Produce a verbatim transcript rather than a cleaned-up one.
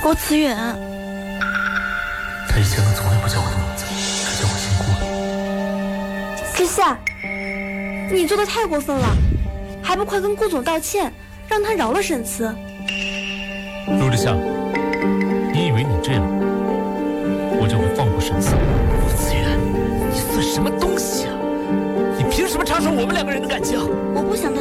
郭思远。 他以前能从来不叫我的名字，只叫我姓郭。 之夏，你做的太过分了，还不快跟顾总道歉，让他饶了沈慈。 陆之夏，你以为你这样，我就会放过沈慈？ 顾思远，你算什么东西啊？你凭什么插手我们两个人的感情？ 我不想跟